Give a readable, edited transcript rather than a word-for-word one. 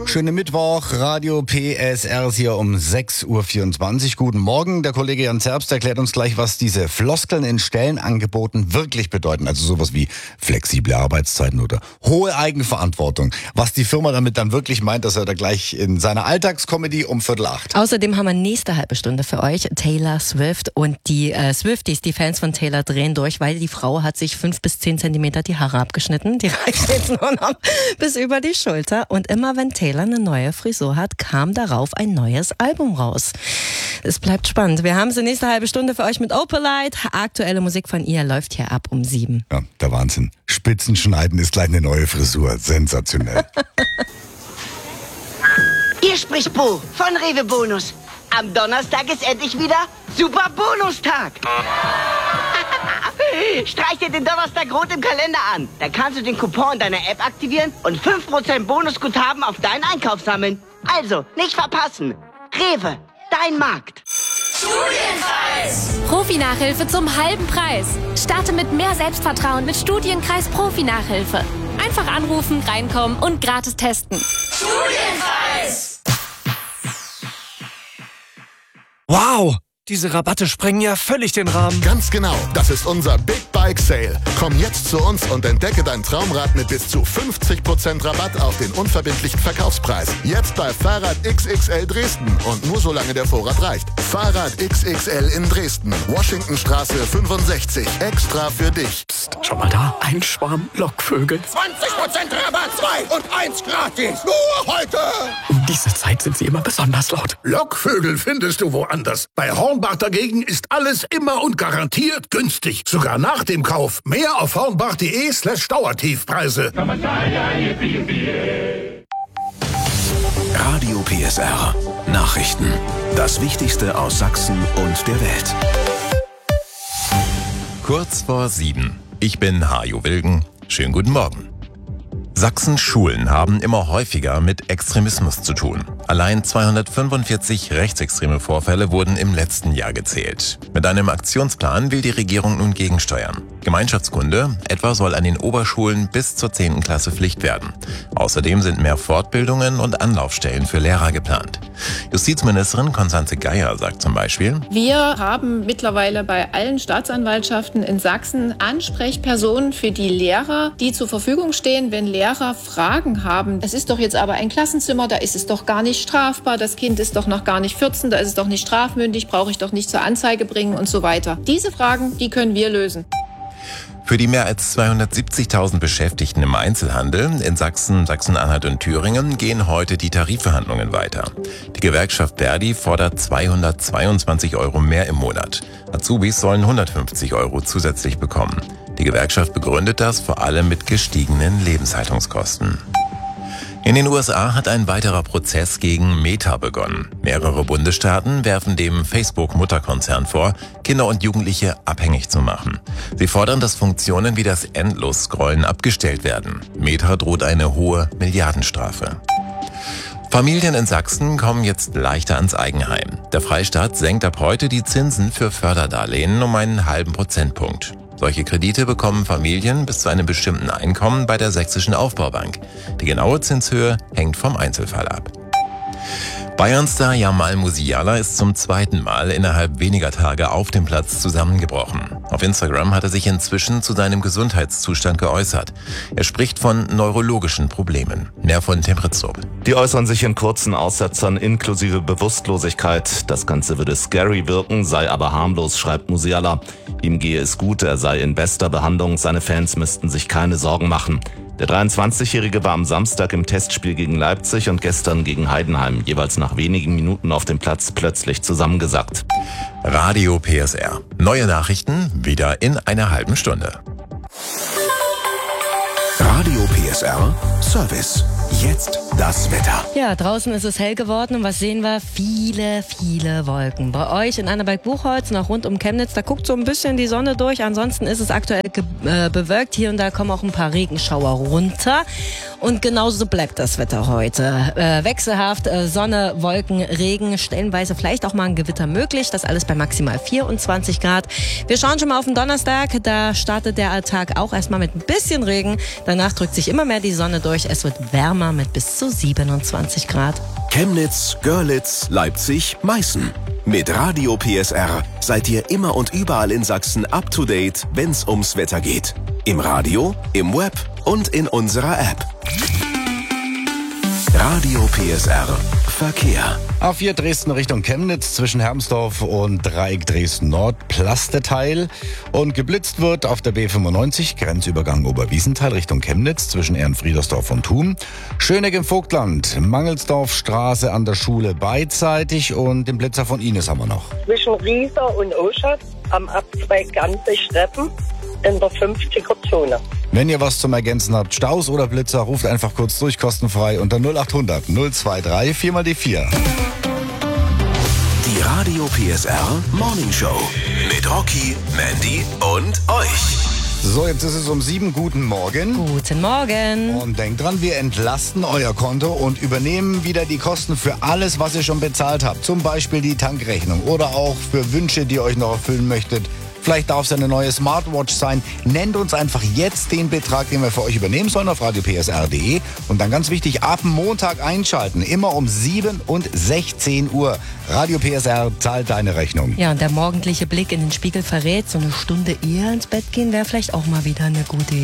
Schönen Mittwoch, Radio PSR ist hier um 6.24 Uhr. Guten Morgen, der Kollege Jan Zerbst erklärt uns gleich, was diese Floskeln in Stellenangeboten wirklich bedeuten. Also sowas wie flexible Arbeitszeiten oder hohe Eigenverantwortung. Was die Firma damit dann wirklich meint, das hört er gleich in seiner Alltagskomödie um 7:45. Außerdem haben wir nächste halbe Stunde für euch Taylor Swift und die Swifties, die Fans von Taylor, drehen durch, weil die Frau hat sich 5 bis 10 Zentimeter die Haare abgeschnitten. Die reichen jetzt nur noch bis über die Schulter. Und immer wenn Taylor eine neue Frisur hat, kam darauf ein neues Album raus. Es bleibt spannend. Wir haben es in nächster halbe Stunde für euch mit Opalite. Aktuelle Musik von ihr läuft hier ab um 7. Ja, der Wahnsinn. Spitzenschneiden ist gleich eine neue Frisur. Sensationell. Hier spricht Bo von Rewe Bonus. Am Donnerstag ist endlich wieder Super Bonustag. Streich dir den Donnerstag rot im Kalender an. Da kannst du den Coupon in deiner App aktivieren und 5% Bonusguthaben auf deinen Einkauf sammeln. Also, nicht verpassen. Rewe, dein Markt. Studienkreis! Profi-Nachhilfe zum halben Preis. Starte mit mehr Selbstvertrauen mit Studienkreis Profi-Nachhilfe. Einfach anrufen, reinkommen und gratis testen. Studienkreis! Wow! Diese Rabatte sprengen ja völlig den Rahmen. Ganz genau, das ist unser Big Bike Sale. Komm jetzt zu uns und entdecke dein Traumrad mit bis zu 50% Rabatt auf den unverbindlichen Verkaufspreis. Jetzt bei Fahrrad XXL Dresden und nur solange der Vorrat reicht. Fahrrad XXL in Dresden, Washingtonstraße 65, extra für dich. Psst, schau mal da, ein Schwarm Lockvögel. 20% Rabatt, 2 und 1 gratis. Nur heute. Um diese Zeit sind sie immer besonders laut. Lockvögel findest du woanders. Bei Hornbach dagegen ist alles immer und garantiert günstig. Sogar nach dem Kauf. Mehr auf hornbach.de/Dauertiefpreise. Radio PSR. Nachrichten. Das Wichtigste aus Sachsen und der Welt. Kurz vor 7. Ich bin Hajo Wilgen. Schönen guten Morgen. Sachsens Schulen haben immer häufiger mit Extremismus zu tun. Allein 245 rechtsextreme Vorfälle wurden im letzten Jahr gezählt. Mit einem Aktionsplan will die Regierung nun gegensteuern. Gemeinschaftskunde etwa soll an den Oberschulen bis zur 10. Klasse Pflicht werden. Außerdem sind mehr Fortbildungen und Anlaufstellen für Lehrer geplant. Justizministerin Constanze Geier sagt zum Beispiel: Wir haben mittlerweile bei allen Staatsanwaltschaften in Sachsen Ansprechpersonen für die Lehrer, die zur Verfügung stehen, wenn Lehrer Fragen haben. Es ist doch jetzt aber ein Klassenzimmer, da ist es doch gar nicht strafbar, das Kind ist doch noch gar nicht 14, da ist es doch nicht strafmündig, brauche ich doch nicht zur Anzeige bringen und so weiter. Diese Fragen, die können wir lösen. Für die mehr als 270.000 Beschäftigten im Einzelhandel in Sachsen, Sachsen-Anhalt und Thüringen gehen heute die Tarifverhandlungen weiter. Die Gewerkschaft Verdi fordert 222 € mehr im Monat. Azubis sollen 150 € zusätzlich bekommen. Die Gewerkschaft begründet das vor allem mit gestiegenen Lebenshaltungskosten. In den USA hat ein weiterer Prozess gegen Meta begonnen. Mehrere Bundesstaaten werfen dem Facebook-Mutterkonzern vor, Kinder und Jugendliche abhängig zu machen. Sie fordern, dass Funktionen wie das Endlos-Scrollen abgestellt werden. Meta droht eine hohe Milliardenstrafe. Familien in Sachsen kommen jetzt leichter ans Eigenheim. Der Freistaat senkt ab heute die Zinsen für Förderdarlehen um einen halben Prozentpunkt. Solche Kredite bekommen Familien bis zu einem bestimmten Einkommen bei der Sächsischen Aufbaubank. Die genaue Zinshöhe hängt vom Einzelfall ab. Bayernstar Jamal Musiala ist zum zweiten Mal innerhalb weniger Tage auf dem Platz zusammengebrochen. Auf Instagram hat er sich inzwischen zu seinem Gesundheitszustand geäußert. Er spricht von neurologischen Problemen. Mehr von Tim Ritzrup. Die äußern sich in kurzen Aussetzern inklusive Bewusstlosigkeit. Das Ganze würde scary wirken, sei aber harmlos, schreibt Musiala. Ihm gehe es gut, er sei in bester Behandlung, seine Fans müssten sich keine Sorgen machen. Der 23-Jährige war am Samstag im Testspiel gegen Leipzig und gestern gegen Heidenheim jeweils nach wenigen Minuten auf dem Platz plötzlich zusammengesackt. Radio PSR. Neue Nachrichten wieder in einer halben Stunde. Radio PSR Service. Jetzt das Wetter. Ja, draußen ist es hell geworden und was sehen wir? Viele, viele Wolken. Bei euch in Annaberg-Buchholz, noch rund um Chemnitz, da guckt so ein bisschen die Sonne durch. Ansonsten ist es aktuell bewölkt. Hier und da kommen auch ein paar Regenschauer runter. Und genauso bleibt das Wetter heute. Wechselhaft, Sonne, Wolken, Regen, stellenweise vielleicht auch mal ein Gewitter möglich. Das alles bei maximal 24 Grad. Wir schauen schon mal auf den Donnerstag. Da startet der Tag auch erstmal mit ein bisschen Regen. Danach drückt sich immer mehr die Sonne durch. Es wird wärmer mit bis zu 27 Grad. Chemnitz, Görlitz, Leipzig, Meißen. Mit Radio PSR seid ihr immer und überall in Sachsen up to date, wenn's ums Wetter geht. Im Radio, im Web und in unserer App. Radio PSR Verkehr. A4 Dresden Richtung Chemnitz zwischen Hermsdorf und Dreieck Dresden Nord Plasteteil und geblitzt wird auf der B95 Grenzübergang Oberwiesenthal Richtung Chemnitz zwischen Ehrenfriedersdorf und Thum. Schöneck im Vogtland, Mangelsdorfstraße an der Schule beidseitig und den Blitzer von Ines haben wir noch. Zwischen Rieser und Oschatz am Abzweig Ganze-Steppen in der 50er-Zone. Wenn ihr was zum Ergänzen habt, Staus oder Blitzer, ruft einfach kurz durch, kostenfrei unter 0800 023 4 die 4. Die Radio PSR Morning Show mit Rocky, Mandy und euch. So, jetzt ist es um 7. Guten Morgen. Guten Morgen. Und denkt dran, wir entlasten euer Konto und übernehmen wieder die Kosten für alles, was ihr schon bezahlt habt. Zum Beispiel die Tankrechnung oder auch für Wünsche, die ihr euch noch erfüllen möchtet. Vielleicht darf es eine neue Smartwatch sein. Nennt uns einfach jetzt den Betrag, den wir für euch übernehmen sollen auf radiopsr.de. Und dann ganz wichtig, ab Montag einschalten. Immer um 7 und 16 Uhr. Radio PSR zahlt deine Rechnung. Ja, und der morgendliche Blick in den Spiegel verrät, so eine Stunde eher ins Bett gehen wäre vielleicht auch mal wieder eine gute Idee.